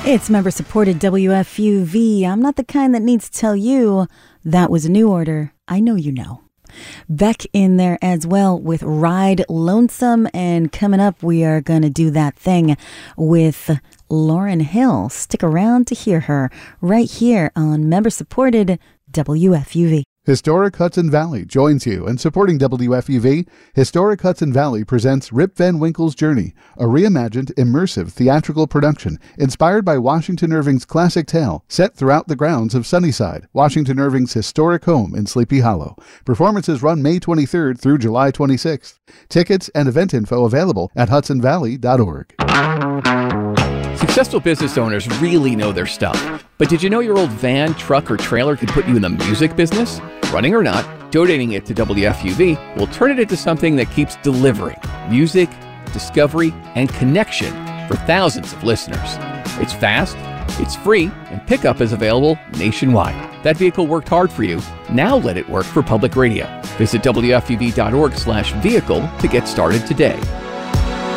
It's member-supported WFUV. I'm not the kind that needs to tell you that was a new order. I know you know. Beck in there as well with Ride Lonesome. And coming up, we are going to do that thing with Lauryn Hill. Stick around to hear her right here on member-supported WFUV. Historic Hudson Valley joins you in supporting WFUV. Historic Hudson Valley presents Rip Van Winkle's Journey, a reimagined, immersive theatrical production inspired by Washington Irving's classic tale set throughout the grounds of Sunnyside, Washington Irving's historic home in Sleepy Hollow. Performances run May 23rd through July 26th. Tickets and event info available at hudsonvalley.org. Successful business owners really know their stuff. But did you know your old van, truck, or trailer could put you in the music business? Running or not, donating it to WFUV will turn it into something that keeps delivering music, discovery, and connection for thousands of listeners. It's fast, it's free, and pickup is available nationwide. That vehicle worked hard for you. Now let it work for public radio. Visit WFUV.org/vehicle to get started today.